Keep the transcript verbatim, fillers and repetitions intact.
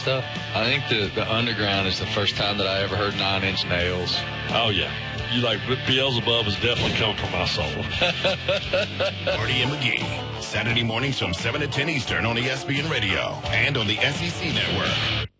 stuff? I think the, the underground is the first time that I ever heard Nine Inch Nails. Oh, yeah. You like Beelzebub is definitely coming from my soul. Marty and McGee, Saturday mornings from seven to ten Eastern on E S P N Radio and on the S E C Network.